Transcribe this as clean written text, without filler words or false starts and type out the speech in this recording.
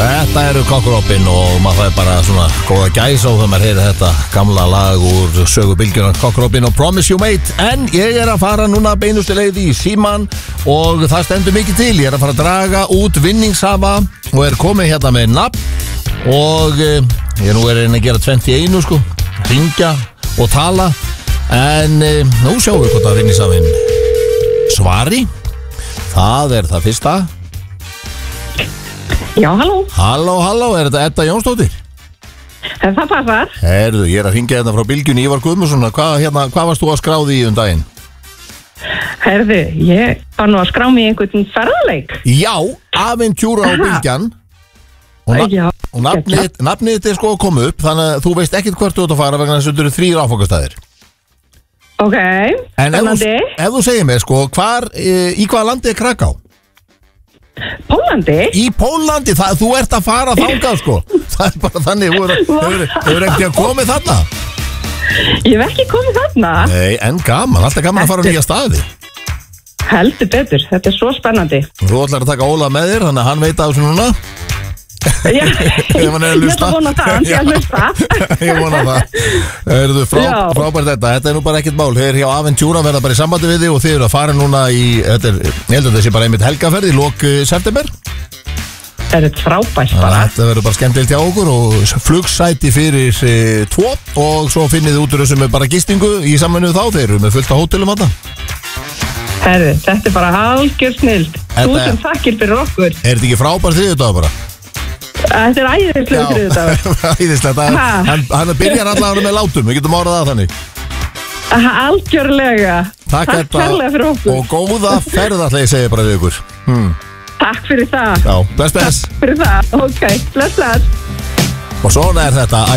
Þetta eru Kokkuroppin og maður fær bara svona góða gæsa og þegar maður heyrir þetta gamla lag úr sögu bylgjuna Kokkuroppin og Promise You Mate. En ég er að fara núna beinustu leið í síman og það stendur mikið til. Ég er að fara að draga út vinningshafa og er komið hérna með nafn og ég nú er að gera 21 sko, hringja og tala. En nú sjáum við hvort að vinningshafinn svari. Það er það fyrsta. Já, halló. Halló, er þetta Edda Jónsdóttir? Það passar. Herðu, ég er að hringja hérna frá bylgjunni Ívar Guðmundsson. Hvað varst þú að skráði í daginn? Herðu, ég var nú að skrá mig í einhvern ferðarleik. Já, Aventjúra á bylgjan. Og nafnið þetta er sko að koma upp, þannig að þú veist ekkert hvert þú ert að fara vegna þess að þetta eru 3 áfangastæðir. Ok, en ef þú segir mér sko, í hvaða landi er Kraká? Pólandi? Í Pólandi, þú ert að fara þangað sko. Það er bara þannig, hefur ekki að komið þarna? Ég hef ekki komið þarna. Nei, en gaman, alltaf gaman að fara á nýja staði. Heldur betur, þetta er svo spennandi. Þú ætlar að taka Óla með þér, þannig að hann veit á þessu núna. Já, ég ætla að vona það, hann sé að hlusta. Ég vona það. Frábært þetta er nú bara ekkert mál. Þeir hjá Aventjúra verða bara í sambandi við þig og þið eru að fara núna í, ég held að þessi bara einmitt helgaferð í lok september. Það er frábært bara. Þetta verður bara skemmtilegt hjá okkur og flugsæti fyrir 2 og svo finnið þið út úr þessu með bara gistingu í samvinnu þá. Þeir eru með fullt á hótelum þetta. Herðu, þetta er bara algjör snild. Þú sem þakkir fyrir okkur. Er þetta ekki frábært þriðjudag bara? Þetta er æðislega þriðjudagur. Æðislega, hann byrjar allavega með látum, við getum árað að þannig. Algjörlega. Takk kærlega fyrir okkur. Og góða ferð ætla ég að segja bara við ykkur. Takk fyrir það. Já, bless. Takk fyrir það, ok, bless. Og svona er þetta.